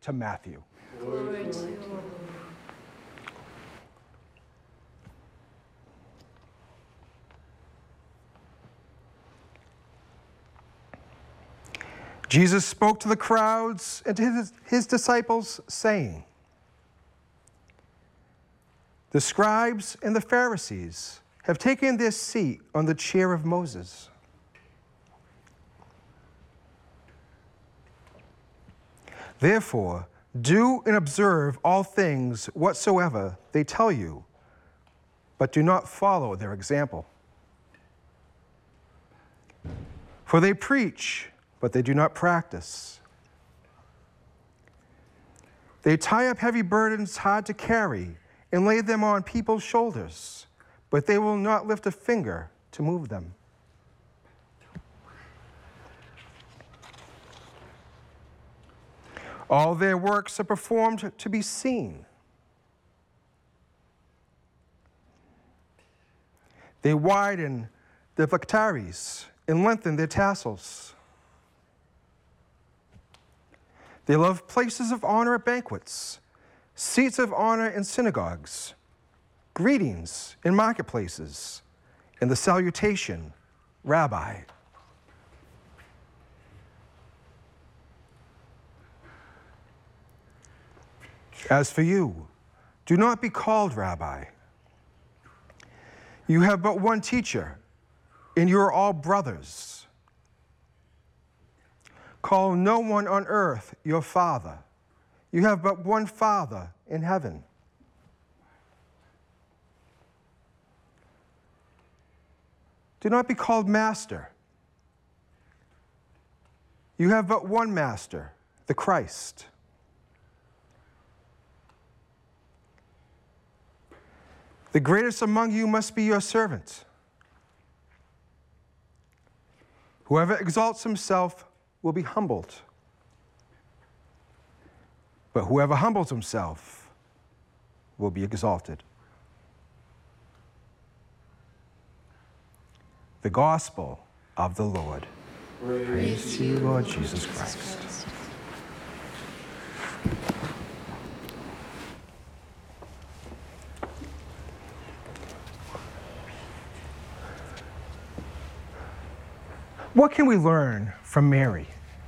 to Matthew. Glory to you, Lord. Jesus spoke to the crowds and to his disciples, saying, "The scribes and the Pharisees have taken their seat on the chair of Moses. Therefore, do and observe all things whatsoever they tell you, but do not follow their example. For they preach, but they do not practice. They tie up heavy burdens hard to carry and lay them on people's shoulders, but they will not lift a finger to move them. All their works are performed to be seen. They widen their phylacteries and lengthen their tassels. They love places of honor at banquets, seats of honor in synagogues, greetings in marketplaces, and the salutation, Rabbi." As for you, do not be called Rabbi. You have but one teacher, and you are all brothers. Call no one on earth your father. You have but one Father in heaven. Do not be called master. You have but one master, the Christ. The greatest among you must be your servant. Whoever exalts himself will be humbled, but whoever humbles himself will be exalted. The gospel of the Lord. Praise to you, Lord Jesus Christ. What can we learn from Mary?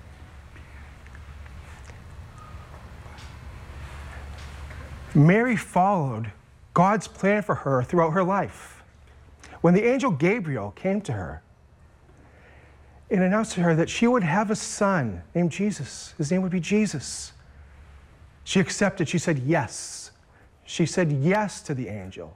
Mary followed God's plan for her throughout her life. When the angel Gabriel came to her and announced to her that she would have a son named Jesus, his name would be Jesus, she accepted. She said yes. She said yes to the angel.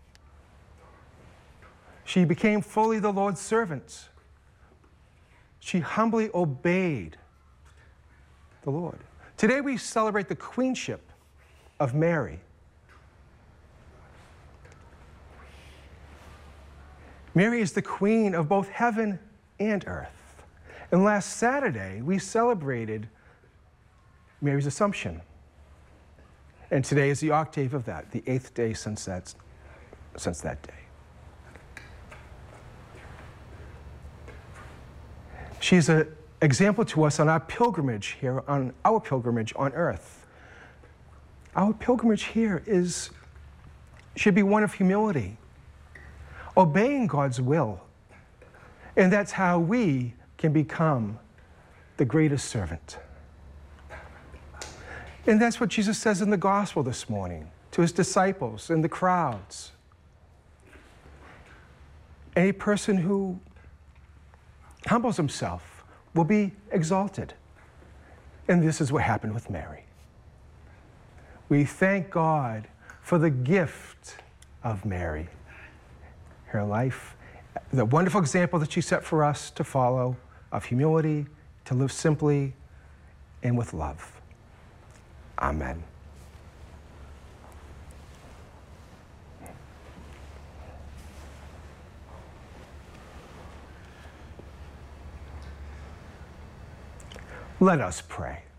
She became fully the Lord's servant. She humbly obeyed the Lord. Today we celebrate the queenship of Mary. Mary is the queen of both heaven and earth. And last Saturday, we celebrated Mary's Assumption. And today is the octave of that, the 8th day since that day. She's an example to us on our pilgrimage here, on our pilgrimage on earth. Our pilgrimage here should be one of humility, obeying God's will. And that's how we can become the greatest servant. And that's what Jesus says in the gospel this morning to his disciples and the crowds. A person who humbles himself will be exalted. And this is what happened with Mary. We thank God for the gift of Mary, her life, the wonderful example that she set for us to follow of humility, to live simply and with love. Amen. Let us pray.